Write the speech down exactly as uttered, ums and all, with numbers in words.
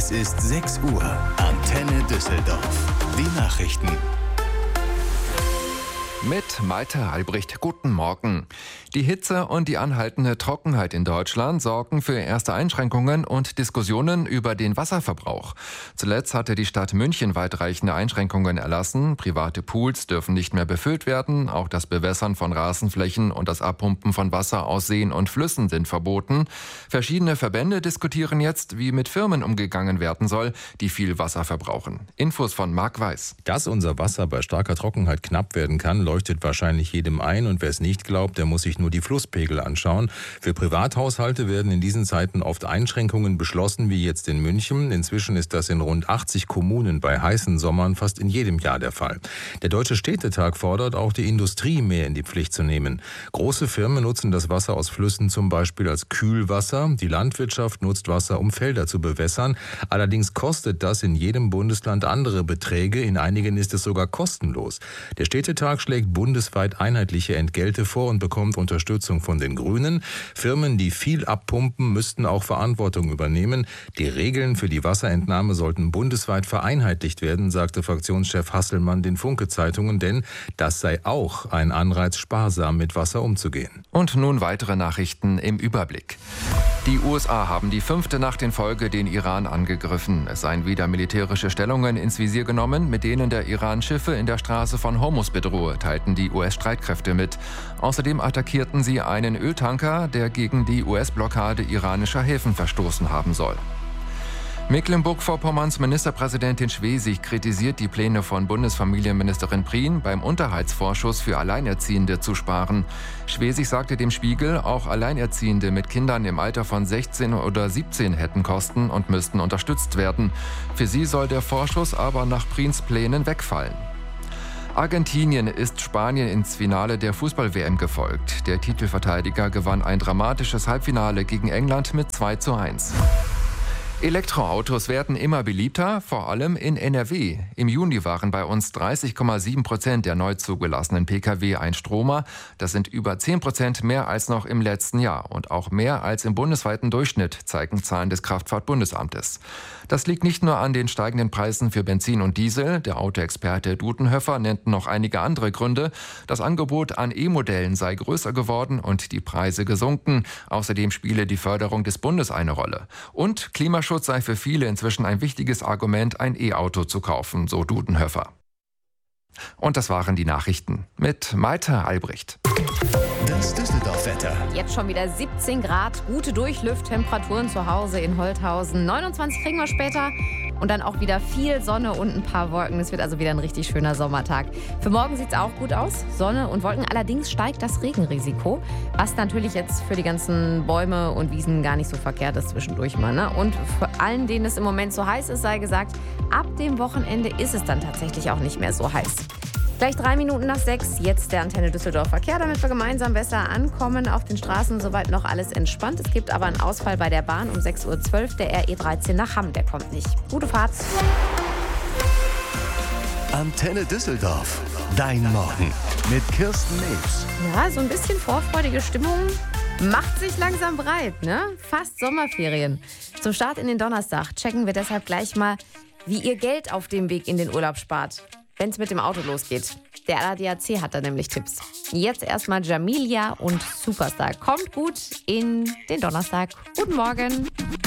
Es ist sechs Uhr. Antenne Düsseldorf. Die Nachrichten. Mit Malte Albrecht. Guten Morgen. Die Hitze und die anhaltende Trockenheit in Deutschland sorgen für erste Einschränkungen und Diskussionen über den Wasserverbrauch. Zuletzt hatte die Stadt München weitreichende Einschränkungen erlassen. Private Pools dürfen nicht mehr befüllt werden. Auch das Bewässern von Rasenflächen und das Abpumpen von Wasser aus Seen und Flüssen sind verboten. Verschiedene Verbände diskutieren jetzt, wie mit Firmen umgegangen werden soll, die viel Wasser verbrauchen. Infos von Marc Weiß. Dass unser Wasser bei starker Trockenheit knapp werden kann, leuchtet wahrscheinlich jedem ein, und wer es nicht glaubt, der muss sich nur die Flusspegel anschauen. Für Privathaushalte werden in diesen Zeiten oft Einschränkungen beschlossen, wie jetzt in München. Inzwischen ist das in rund achtzig Kommunen bei heißen Sommern fast in jedem Jahr der Fall. Der Deutsche Städtetag fordert auch die Industrie mehr in die Pflicht zu nehmen. Große Firmen nutzen das Wasser aus Flüssen zum Beispiel als Kühlwasser. Die Landwirtschaft nutzt Wasser, um Felder zu bewässern. Allerdings kostet das in jedem Bundesland andere Beträge. In einigen ist es sogar kostenlos. Der Städtetag schlägt bundesweit einheitliche Entgelte vor und bekommt Unterstützung von den Grünen. Firmen, die viel abpumpen, müssten auch Verantwortung übernehmen. Die Regeln für die Wasserentnahme sollten bundesweit vereinheitlicht werden, sagte Fraktionschef Hasselmann den Funke-Zeitungen, denn das sei auch ein Anreiz, sparsam mit Wasser umzugehen. Und nun weitere Nachrichten im Überblick. Die U S A haben die fünfte Nacht in Folge den Iran angegriffen. Es seien wieder militärische Stellungen ins Visier genommen, mit denen der Iran Schiffe in der Straße von Hormuz bedrohe, teilten die U S-Streitkräfte mit. Außerdem attackierten sie einen Öltanker, der gegen die U S-Blockade iranischer Häfen verstoßen haben soll. Mecklenburg-Vorpommerns Ministerpräsidentin Schwesig kritisiert die Pläne von Bundesfamilienministerin Prien, beim Unterhaltsvorschuss für Alleinerziehende zu sparen. Schwesig sagte dem Spiegel, auch Alleinerziehende mit Kindern im Alter von sechzehn oder siebzehn hätten Kosten und müssten unterstützt werden. Für sie soll der Vorschuss aber nach Priens Plänen wegfallen. Argentinien ist Spanien ins Finale der Fußball-W M gefolgt. Der Titelverteidiger gewann ein dramatisches Halbfinale gegen England mit zwei zu eins. Elektroautos werden immer beliebter, vor allem in N R W. Im Juni waren bei uns dreißig Komma sieben Prozent der neu zugelassenen Pkw Einstromer. Das sind über zehn Prozent mehr als noch im letzten Jahr und auch mehr als im bundesweiten Durchschnitt, zeigen Zahlen des Kraftfahrtbundesamtes. Das liegt nicht nur an den steigenden Preisen für Benzin und Diesel. Der Autoexperte Dudenhöfer nennt noch einige andere Gründe. Das Angebot an E-Modellen sei größer geworden und die Preise gesunken. Außerdem spiele die Förderung des Bundes eine Rolle. Und Klimaschutz sei für viele inzwischen ein wichtiges Argument, ein E-Auto zu kaufen, so Dudenhöfer. Und das waren die Nachrichten mit Malte Albrecht. Das Düsseldorf-Wetter. Jetzt schon wieder siebzehn Grad, gute Durchlüfttemperaturen zu Hause in Holthausen. neunundzwanzig kriegen wir später und dann auch wieder viel Sonne und ein paar Wolken. Es wird also wieder ein richtig schöner Sommertag. Für morgen sieht es auch gut aus, Sonne und Wolken. Allerdings steigt das Regenrisiko, was natürlich jetzt für die ganzen Bäume und Wiesen gar nicht so verkehrt ist zwischendurch mal. Ne? Und für allen, denen es im Moment so heiß ist, sei gesagt, ab dem Wochenende ist es dann tatsächlich auch nicht mehr so heiß. Gleich drei Minuten nach sechs, jetzt der Antenne Düsseldorf Verkehr, damit wir gemeinsam besser ankommen. Auf den Straßen soweit noch alles entspannt. Es gibt aber einen Ausfall bei der Bahn um sechs Uhr zwölf, der R E dreizehn nach Hamm, der kommt nicht. Gute Fahrt. Antenne Düsseldorf. Dein Morgen mit Kirsten Nebs. Ja, so ein bisschen vorfreudige Stimmung macht sich langsam breit, ne? Fast Sommerferien. Zum Start in den Donnerstag checken wir deshalb gleich mal, wie ihr Geld auf dem Weg in den Urlaub spart, wenn es mit dem Auto losgeht. Der A D A C hat da nämlich Tipps. Jetzt erstmal Jamilia und Superstar. Kommt gut in den Donnerstag. Guten Morgen.